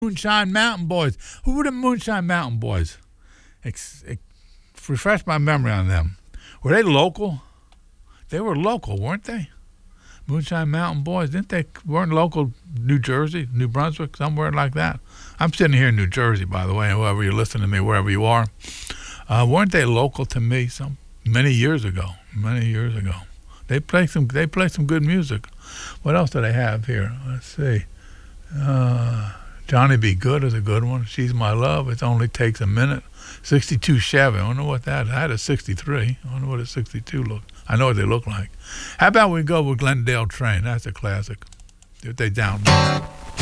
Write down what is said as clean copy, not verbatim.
Moonshine Mountain Boys. Who were the Moonshine Mountain Boys? Refresh my memory on them. Were they local? They were local, weren't they? Moonshine Mountain Boys, weren't local New Jersey, New Brunswick, somewhere like that? I'm sitting here in New Jersey, by the way, whoever you're listening to me, wherever you are. Weren't they local to me many years ago? They play some good music. What else do they have here? Let's see. Johnny Be Good is a good one. She's My Love. It Only Takes a Minute. 62 Chevy. I wonder what that. I had a 63. I wonder what a 62 look. I know what they look like. How about we go with Glendale Train? That's a classic. If they down.